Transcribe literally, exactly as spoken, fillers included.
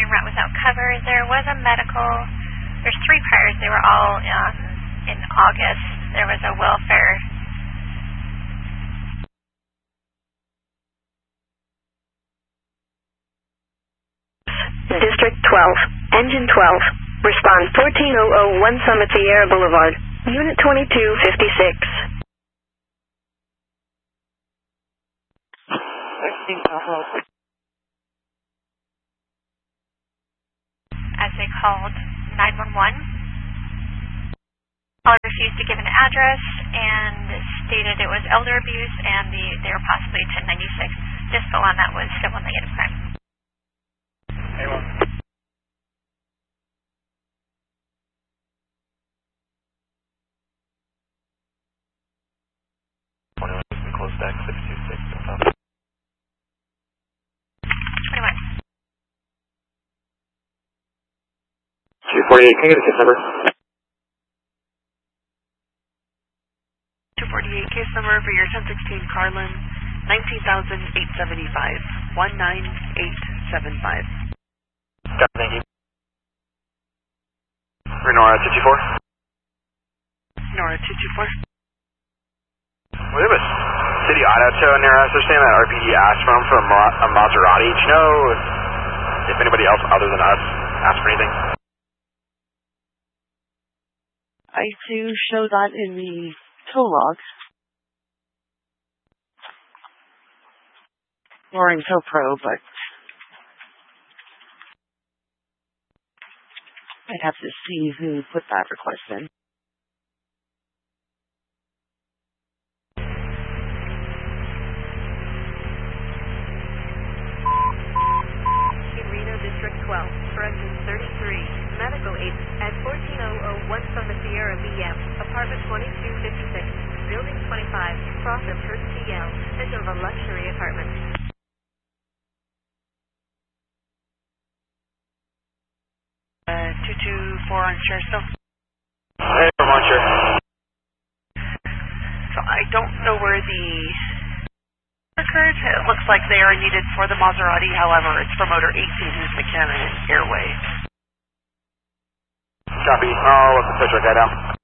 rent without cover. There was a medical, there's three priors, they were all um, in August. There was a welfare. District twelve, Engine twelve, respond fourteen thousand one Summit Sierra Boulevard, Unit twenty-two fifty-six. As they called nine one one, caller refused to give an address and stated it was elder abuse and the, they were possibly ten ninety-six. Dispo on that was civil negative crime. Anyone? twenty-one, close back, six two six. twenty-one. two forty-eight, can I get a case number? two forty-eight, case number for your ten sixteen Carlin, nineteen thousand eight hundred seventy-five, one nine eight seven five. Got it, thank you. For Nora two two four? Nora two two four. We have a city auto tow near us. They're saying that R P D asked for them for a, Ma a Maserati. Do you know if, if anybody else other than us asked for anything? I do show that in the tow log. Or in Tow Pro, but I'd have to see who put that request in. Reno District twelve, correction thirty-three, medical aid at fourteen thousand one Summit Sierra B M, apartment twenty-two fifty-six, building twenty-five, cross of Hertz T L, edge of a luxury apartment. Uh, two two four on share still. Hey, I'm on sure. So I don't know where the occurred. It looks like they are needed for the Maserati. However, it's for motor eighteen, who's McKenna Airway. Copy. I'll let the picture guy down.